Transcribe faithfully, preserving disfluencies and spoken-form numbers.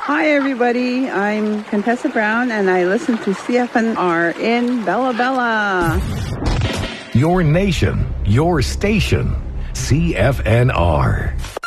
Hi, everybody. I'm Contessa Brown, and I listen to C F N R in Bella Bella. Your nation, your station, C F N R.